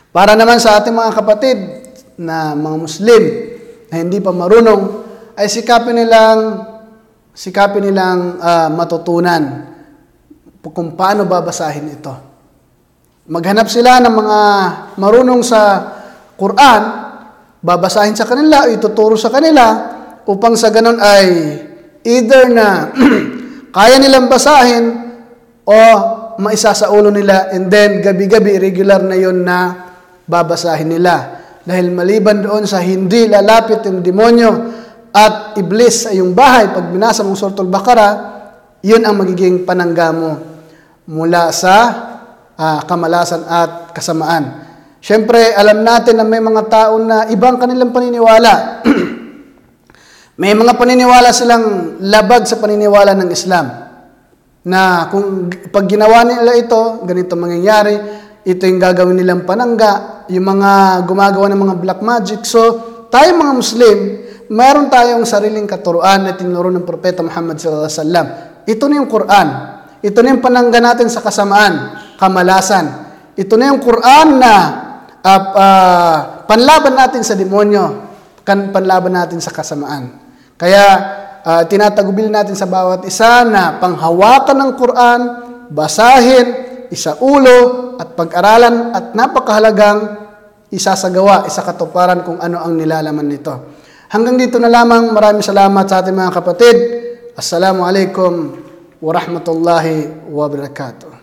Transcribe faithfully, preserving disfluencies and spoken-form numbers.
Para naman sa ating mga kapatid na mga Muslim na hindi pa marunong, ay sikapin nilang, sikapin nilang uh, matutunan kung paano babasahin ito. Maghanap sila ng mga marunong sa Quran, babasahin sa kanila, ituturo sa kanila, upang sa ganun ay either na kaya nilang basahin o maisa sa ulo nila, and then gabi-gabi, regular na yon na babasahin nila. Dahil maliban doon sa hindi lalapit yung demonyo at iblis sa iyong bahay, pag binasa mong Suratul Baqarah, yun ang magiging panangga mo mula sa uh, kamalasan at kasamaan. Siyempre, alam natin na may mga tao na ibang kanilang paniniwala. May mga paniniwala silang labag sa paniniwala ng Islam. Na kung pag ginawa nila ito, ganito mangyayari, ito yung gagawin nilang panangga, yung mga gumagawa ng mga black magic. So, tayo mga Muslim, mayroon tayong sariling katuruan na tinuro ng Propeta Muhammad sallallahu alaihi wasallam. Ito na yung Quran. Ito na yung panangga natin sa kasamaan, kamalasan. Ito na yung Quran na uh, uh, panlaban natin sa demonyo, kan panlaban natin sa kasamaan. Kaya, uh, tinatagubil natin sa bawat isa na panghawakan ng Quran, basahin, isaulo, at pag-aralan, at napakahalagang isasagawa, isakatuparan kung ano ang nilalaman nito. Hanggang dito na lamang. Maraming salamat sa ating mga kapatid. Assalamualaikum warahmatullahi wabarakatuh.